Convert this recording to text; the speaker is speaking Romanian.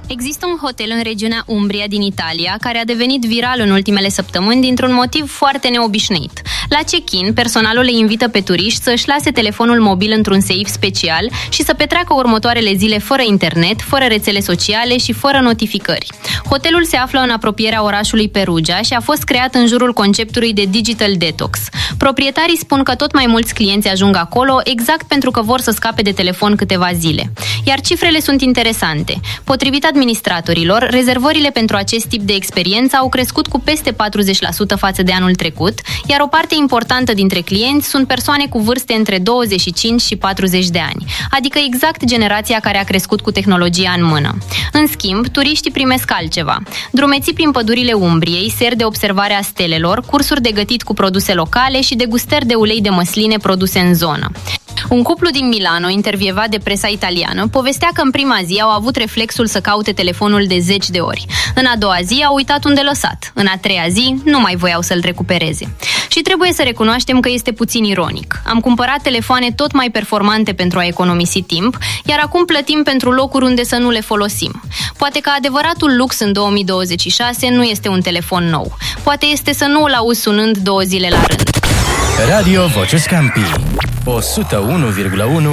Există un hotel în regiunea Umbria din Italia care a devenit viral în ultimele săptămâni dintr-un motiv foarte neobișnuit. La check-in, personalul le invită pe turiști să-și lase telefonul mobil într-un safe special și să petreacă următoarele zile fără internet, fără rețele sociale și fără notificări. Hotelul se află în apropierea orașului Perugia și a fost creat în jurul conceptului de digital detox. Proprietarii spun că tot mai mulți clienți ajung acolo exact pentru că vor să scape de telefon câteva zile. Iar cifrele sunt interesante. Potrivit administratorilor, rezervările pentru acest tip de experiență au crescut cu peste 40% față de anul trecut, iar o parte importantă dintre clienți sunt persoane cu vârste între 25 și 40 de ani, adică exact generația care a crescut cu tehnologia în mână. În schimb, turiștii primesc altceva. Drumeții prin pădurile Umbriei, seri de observare a stelelor, cursuri de gătit cu produse locale și degustări de ulei de măsline produse în zonă. Un cuplu din Milano, intervievat de presa italiană, povestea că în prima zi au avut reflexul să caute telefonul de 10 de ori. În a doua zi au uitat unde lăsat. În a treia zi nu mai voiau să-l recupereze. Și trebuie să recunoaștem că este puțin ironic. Am cumpărat telefoane tot mai performante pentru a economisi timp, iar acum plătim pentru locuri unde să nu le folosim. Poate că adevăratul lux în 2026 nu este un telefon nou. Poate este să nu îl auzi sunând 2 zile la rând. Radio Vocea Scampii 101,1